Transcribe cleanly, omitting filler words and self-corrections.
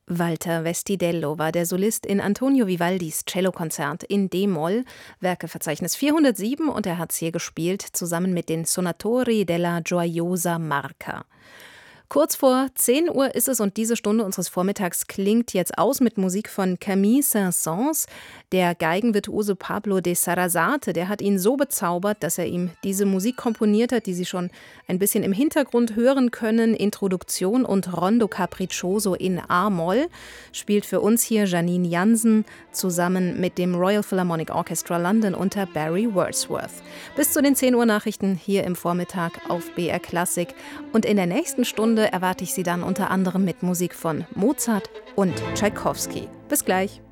Walter Vestidello war der Solist in Antonio Vivaldis Cellokonzert in D-Moll, Werkeverzeichnis 407, und er hat es hier gespielt, zusammen mit den Sonatori della Gioiosa Marca. Kurz vor 10 Uhr ist es und diese Stunde unseres Vormittags klingt jetzt aus mit Musik von Camille Saint-Saëns. Der Geigenvirtuose Pablo de Sarasate, der hat ihn so bezaubert, dass er ihm diese Musik komponiert hat, die Sie schon ein bisschen im Hintergrund hören können. Introduktion und Rondo Capriccioso in A-Moll spielt für uns hier Janine Jansen zusammen mit dem Royal Philharmonic Orchestra London unter Barry Wordsworth. Bis zu den 10 Uhr Nachrichten hier im Vormittag auf BR Klassik. Und in der nächsten Stunde erwarte ich Sie dann unter anderem mit Musik von Mozart und Tschaikowski. Bis gleich.